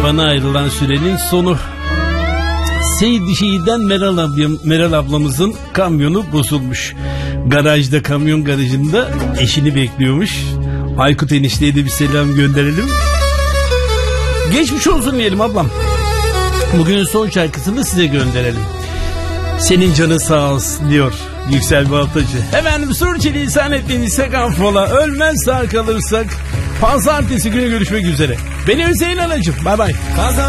bana ayrılan sürenin sonu. Seydişehir'den Meral ablamızın kamyonu bozulmuş. Garajda, kamyon garajında eşini bekliyormuş. Aykut enişteye de bir selam gönderelim. Geçmiş olsun diyelim ablam. Bugünün son şarkısını size gönderelim. Senin canın sağ olsun diyor Yüksel Baltacı. Efendim Sürçülisan ettiğinizse affola. Ölmez sağ kalırsak pazartesi günü görüşmek üzere. Beni Hüseyin Anacığım. Bay bay.